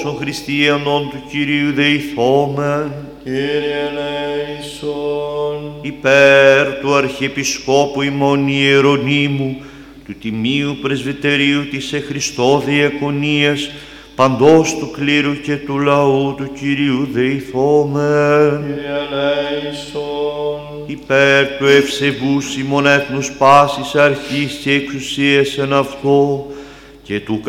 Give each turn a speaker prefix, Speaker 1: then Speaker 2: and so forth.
Speaker 1: Στον χριστιανών του Κυρίου δεηθόμεν,
Speaker 2: Κύριε ελέησον,
Speaker 1: υπέρ του Αρχιεπισκόπου ημών Ιερονύμου, του Τιμίου Πρεσβυτερίου της Χριστώ Διακονίας, παντός του κλήρου και του λαού του Κυρίου δεηθόμεν,
Speaker 2: Κύριε ελέησον,
Speaker 1: υπέρ του ευσεβούς ημών έθνους πάσης αρχής και εξουσίας εν αυτό, και του